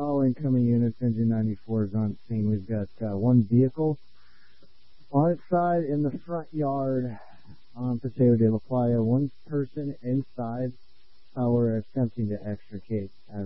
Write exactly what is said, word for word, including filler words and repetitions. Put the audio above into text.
All incoming units, engine ninety-four is on scene. We've got uh, one vehicle on its side in the front yard on Paseo de la Playa. One person inside. Uh, we're attempting to extricate uh,